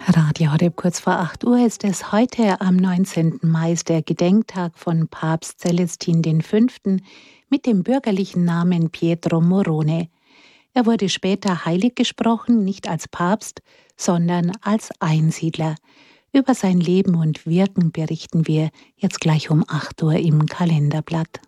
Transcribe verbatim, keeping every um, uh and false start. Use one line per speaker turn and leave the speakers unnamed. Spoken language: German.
Radio Horeb, kurz vor acht Uhr ist es heute am neunzehnten Mai, der Gedenktag von Papst Celestin der Fünfte mit dem bürgerlichen Namen Pietro Morone. Er wurde später heilig gesprochen, nicht als Papst, sondern als Einsiedler. Über sein Leben und Wirken berichten wir jetzt gleich um acht Uhr im Kalenderblatt.